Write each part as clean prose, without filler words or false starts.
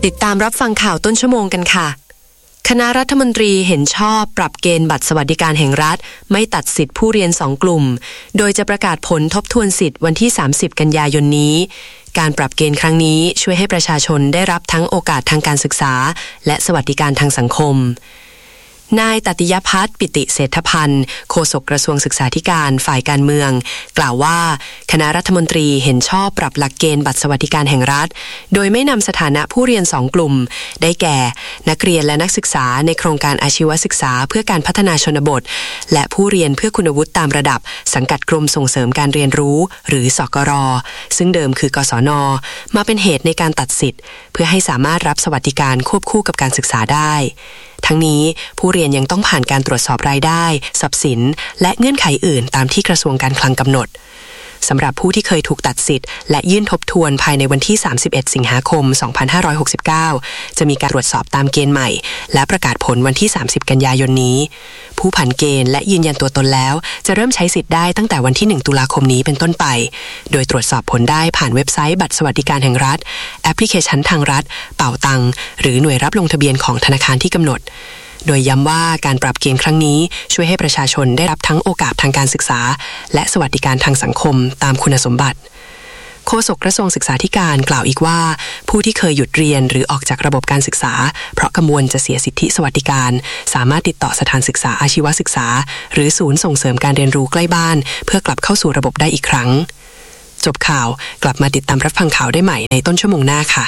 ติดตามรับฟังข่าวต้นชั่วโมงกันค่ะคณะรัฐมนตรีเห็นชอบปรับเกณฑ์บัตรสวัสดิการแห่งรัฐไม่ตัดสิทธิผู้เรียน2กลุ่มโดยจะประกาศผลทบทวนสิทธิ์วันที่30กันยายนนี้การปรับเกณฑ์ครั้งนี้ช่วยให้ประชาชนได้รับทั้งโอกาสทางการศึกษาและสวัสดิการทางสังคมนายตติยพัฒน์ปิติเศรษฐพันธ์โฆษกกระทรวงศึกษาธิการฝ่ายการเมืองกล่าวว่าคณะรัฐมนตรีเห็นชอบปรับหลักเกณฑ์บัตรสวัสดิการแห่งรัฐโดยไม่นำสถานะผู้เรียน2กลุ่มได้แก่นักเรียนและนักศึกษาในโครงการอาชีวศึกษาเพื่อการพัฒนาชนบทและผู้เรียนเพื่อคุณวุฒิตามระดับสังกัดกรมส่งเสริมการเรียนรู้หรือสกร.ซึ่งเดิมคือกศน.มาเป็นเหตุในการตัดสิทธิ์เพื่อให้สามารถรับสวัสดิการควบคู่กับการศึกษาได้ทั้งนี้ผู้เรียนยังต้องผ่านการตรวจสอบรายได้ทรัพย์สินและเงื่อนไขอื่นตามที่กระทรวงการคลังกำหนดสำหรับผู้ที่เคยถูกตัดสิทธิ์และยื่นทบทวนภายในวันที่31สิงหาคม2569จะมีการตรวจสอบตามเกณฑ์ใหม่และประกาศผลวันที่30กันยายนนี้ผู้ผ่านเกณฑ์และยืนยันตัวตนแล้วจะเริ่มใช้สิทธิ์ได้ตั้งแต่วันที่1ตุลาคมนี้เป็นต้นไปโดยตรวจสอบผลได้ผ่านเว็บไซต์บัตรสวัสดิการแห่งรัฐแอปพลิเคชันทางรัฐเป่าตังหรือหน่วยรับลงทะเบียนของธนาคารที่กำหนดโดยย้ำว่าการปรับเกณฑ์ครั้งนี้ช่วยให้ประชาชนได้รับทั้งโอกาสทางการศึกษาและสวัสดิการทางสังคมตามคุณสมบัติโฆษกกระทรวงศึกษาธิการกล่าวอีกว่าผู้ที่เคยหยุดเรียนหรือออกจากระบบการศึกษาเพราะกังวลจะเสียสิทธิสวัสดิการสามารถติดต่อสถานศึกษาอาชีวศึกษาหรือศูนย์ส่งเสริมการเรียนรู้ใกล้บ้านเพื่อกลับเข้าสู่ระบบได้อีกครั้งจบข่าวกลับมาติดตามรับฟังข่าวได้ใหม่ในต้นชั่วโมงหน้าค่ะ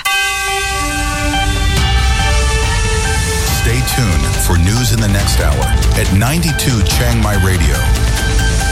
Stay tuned for news in the next hour at 92 Chiang Mai Radio.